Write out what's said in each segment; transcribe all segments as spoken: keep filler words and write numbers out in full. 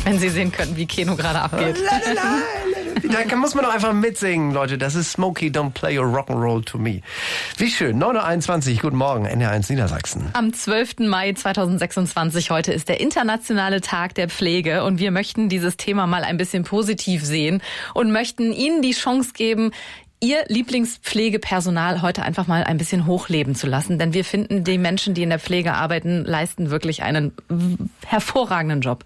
Wenn Sie sehen könnten, wie Keno gerade abgeht. Da muss man doch einfach mitsingen, Leute. Das ist Smokey, Don't Play Your Rock'n'Roll to Me. Wie schön. neun Uhr einundzwanzig, guten Morgen, N D R eins Niedersachsen. Am zwölften Mai zweitausendsechsundzwanzig, heute ist der internationale Tag der Pflege und wir möchten dieses Thema mal ein bisschen positiv sehen und möchten Ihnen die Chance geben, Ihr Lieblingspflegepersonal heute einfach mal ein bisschen hochleben zu lassen. Denn wir finden, die Menschen, die in der Pflege arbeiten, leisten wirklich einen hervorragenden Job.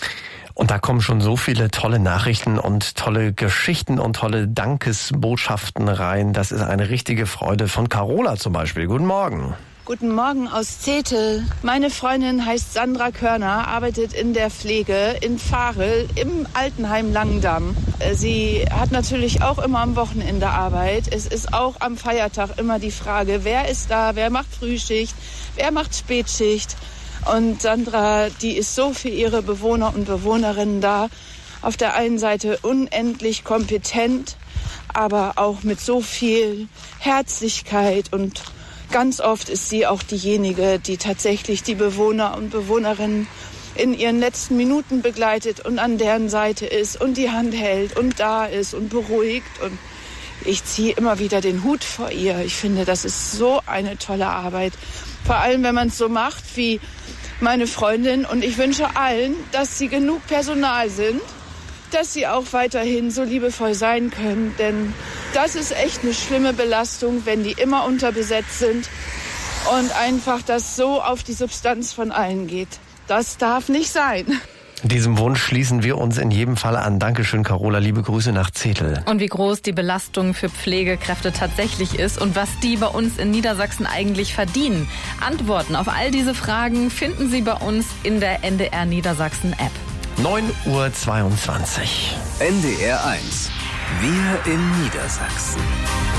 Und da kommen schon so viele tolle Nachrichten und tolle Geschichten und tolle Dankesbotschaften rein. Das ist eine richtige Freude. Von Carola zum Beispiel. Guten Morgen. Guten Morgen aus Zetel. Meine Freundin heißt Sandra Körner, arbeitet in der Pflege in Varel im Altenheim Langendamm. Sie hat natürlich auch immer am Wochenende Arbeit. Es ist auch am Feiertag immer die Frage, wer ist da, wer macht Frühschicht, wer macht Spätschicht. Und Sandra, die ist so für ihre Bewohner und Bewohnerinnen da. Auf der einen Seite unendlich kompetent, aber auch mit so viel Herzlichkeit, und ganz oft ist sie auch diejenige, die tatsächlich die Bewohner und Bewohnerinnen in ihren letzten Minuten begleitet und an deren Seite ist und die Hand hält und da ist und beruhigt. Und ich ziehe immer wieder den Hut vor ihr. Ich finde, das ist so eine tolle Arbeit. Vor allem, wenn man es so macht wie meine Freundin. Und ich wünsche allen, dass sie genug Personal sind, dass sie auch weiterhin so liebevoll sein können. Denn das ist echt eine schlimme Belastung, wenn die immer unterbesetzt sind und einfach das so auf die Substanz von allen geht. Das darf nicht sein. Diesem Wunsch schließen wir uns in jedem Fall an. Dankeschön, Carola. Liebe Grüße nach Zetel. Und wie groß die Belastung für Pflegekräfte tatsächlich ist und was die bei uns in Niedersachsen eigentlich verdienen. Antworten auf all diese Fragen finden Sie bei uns in der N D R Niedersachsen App. neun Uhr zweiundzwanzig. N D R eins. Wir in Niedersachsen.